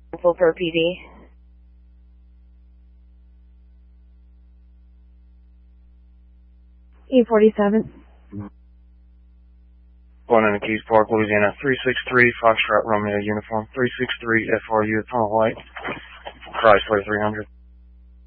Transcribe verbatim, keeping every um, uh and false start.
Full per P D. E forty-seven. Going into Keys Park, Louisiana, three six three, Foxtrot Romeo uniform, three six three F R U, Tunnel White, Chrysler three hundred.